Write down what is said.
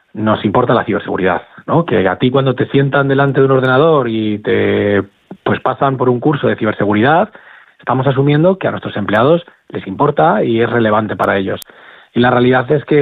nos importa la ciberseguridad, ¿no? Que a ti cuando te sientan delante de un ordenador y te pues pasan por un curso de ciberseguridad, estamos asumiendo que a nuestros empleados les importa y es relevante para ellos. Y la realidad es que